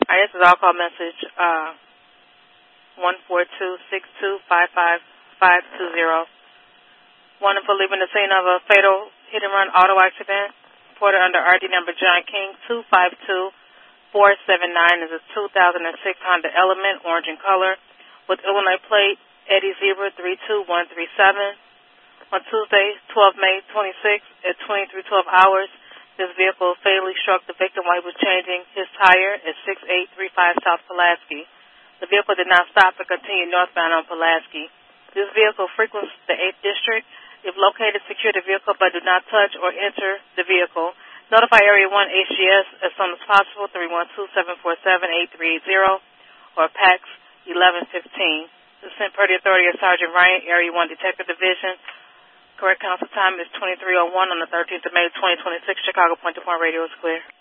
This is all call message 14262555520. Warning for leaving the scene of a fatal hit-and-run auto accident. Reported under RD number John King 252479 is a 2006 Honda Element, orange in color, with Illinois plate Eddie Zebra 32137. On Tuesday, 12 May 26 at 23:12 hours, this vehicle fatally struck the victim while he was changing his tire at 6835 South Pulaski. The vehicle did not stop and continued northbound on Pulaski. This vehicle frequents the 8th District. If located, secure the vehicle but do not touch or enter the vehicle. Notify Area 1 HGS as soon as possible, 312-747-8380 or PAX 1115. This is sent per the authority of Sergeant Ryan, Area 1 Detective Division. Correct council time is 23:01 on the 13th of May, 2026. Chicago Point-to-Point radio is clear.